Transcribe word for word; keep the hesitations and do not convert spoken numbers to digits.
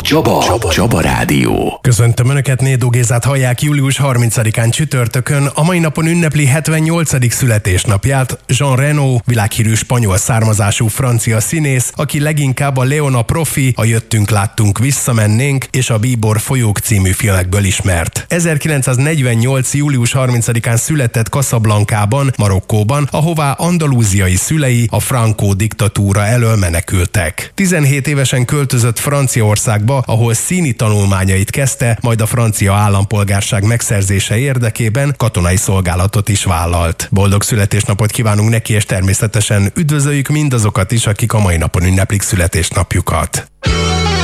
Csaba. Csaba. Csaba Rádió. Köszöntöm Önöket, Nédó Gézát hallják. Július harmincadikán csütörtökön a mai napon ünnepli hetvennyolcadik születésnapját Jean Reno, világhírű spanyol származású francia színész, aki leginkább a Leona Profi, a Jöttünk, láttunk, visszamennénk és a Bíbor folyók című filmekből ismert. ezerkilencszáznegyvennyolc. július harmincadikán született Casablancában, Marokkóban, ahová andalúziai szülei a Franco diktatúra elől menekültek. tizenhét évesen költözött Franciaországba, ahol színi tanulmányait kezdte, majd a francia állampolgárság megszerzése érdekében katonai szolgálatot is vállalt. Boldog születésnapot kívánunk neki, és természetesen üdvözöljük mindazokat is, akik a mai napon ünneplik születésnapjukat.